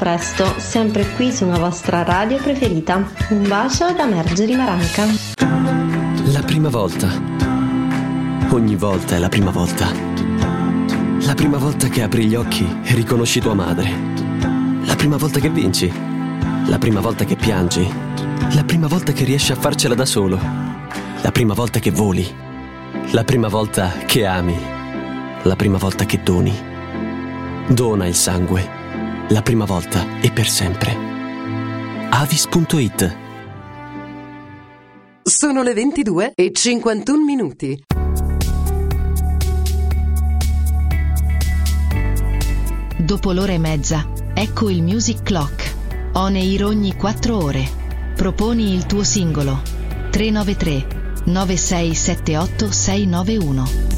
presto, sempre qui su una vostra radio preferita. Un bacio da Margherita Maranca. La prima volta. Ogni volta è la prima volta. La prima volta che apri gli occhi e riconosci tua madre. La prima volta che vinci. La prima volta che piangi. La prima volta che riesci a farcela da solo. La prima volta che voli. La prima volta che ami. La prima volta che doni. Dona il sangue. La prima volta e per sempre. Avis.it. Sono le 22:51. Dopo l'ora e mezza, ecco il Music Clock. On air ogni 4 ore. Proponi il tuo singolo. 393 9678 691.